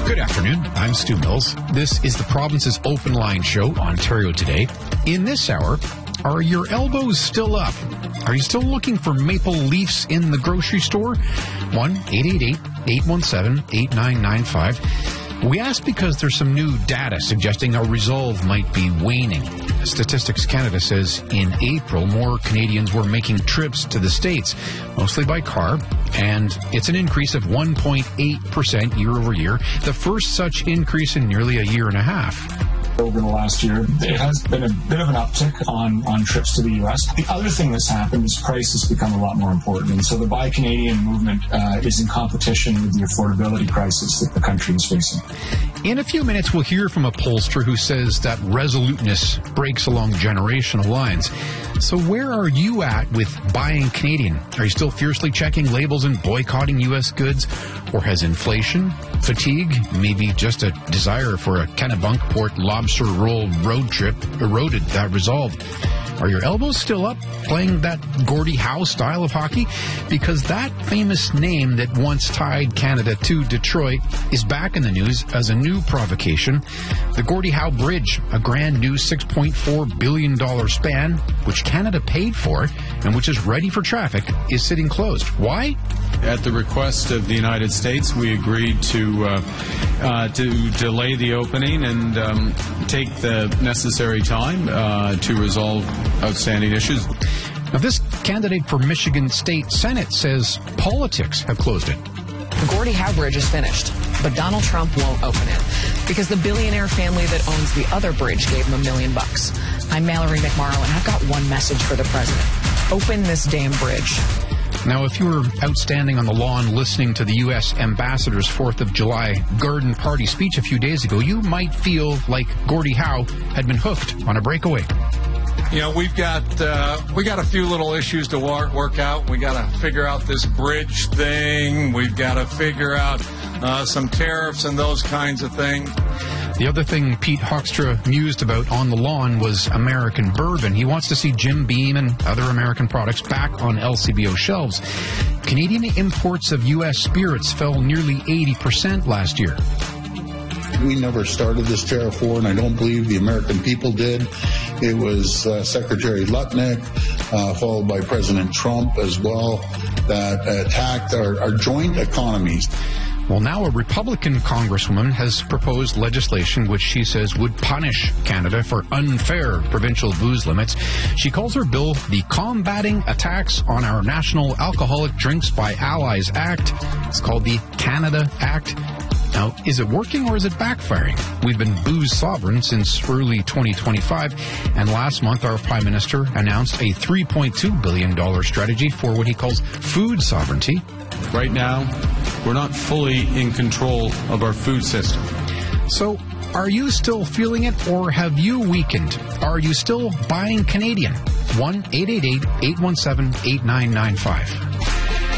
Good afternoon. I'm Stu Mills. This is the province's open line show, Ontario Today. In this hour, are your elbows still up? Are you still looking for maple leafs in the grocery store? 1-888-817-8995. We ask because there's some new data suggesting our resolve might be waning. Statistics Canada says in April, more Canadians were making trips to the States, mostly by car, and it's an increase of 1.8% year over year, the first such increase in nearly a year and a half. Over the last year, it has been a bit of an uptick on trips to the U.S. The other thing that's happened is price has become a lot more important. And so the Buy Canadian movement is in competition with the affordability crisis that the country is facing. In a few minutes, we'll hear from a pollster who says that resoluteness breaks along generational lines. So where are you at with buying Canadian? Are you still fiercely checking labels and boycotting U.S. goods? Or has inflation, fatigue, maybe just a desire for a Kennebunkport lobster roll road trip eroded that resolve? Are your elbows still up playing that Gordie Howe style of hockey? Because that famous name that once tied Canada to Detroit is back in the news as a new provocation. The Gordie Howe Bridge, a grand new $6.4 billion span, which Canada paid for and which is ready for traffic, is sitting closed. Why? At the request of the United States, we agreed to delay the opening and take the necessary time to resolve outstanding issues. Now, this candidate for Michigan State Senate says politics have closed it. The Gordie Howe Bridge is finished, but Donald Trump won't open it because the billionaire family that owns the other bridge gave him $1 million. I'm Mallory McMorrow, and I've got one message for the president. Open this damn bridge. Now, if you were outstanding on the lawn listening to the U.S. Ambassador's 4th of July garden party speech a few days ago, you might feel like Gordie Howe had been hooked on a breakaway. You know, we got a few little issues to work out. We got to figure out this bridge thing. We've got to figure out some tariffs and those kinds of things. The other thing Pete Hoekstra mused about on the lawn was American bourbon. He wants to see Jim Beam and other American products back on LCBO shelves. Canadian imports of U.S. spirits fell nearly 80% last year. We never started this tariff war, and I don't believe the American people did. It was Secretary Lutnick, followed by President Trump as well, that attacked our joint economies. Well, now a Republican congresswoman has proposed legislation which she says would punish Canada for unfair provincial booze limits. She calls her bill the Combating Attacks on Our National Alcoholic Drinks by Allies Act. It's called the Canada Act. Now, is it working or is it backfiring? We've been booze sovereign since early 2025, and last month our Prime Minister announced a $3.2 billion strategy for what he calls food sovereignty. Right now, we're not fully in control of our food system. So, are you still feeling it, or have you weakened? Are you still buying Canadian? 1-888-817-8995.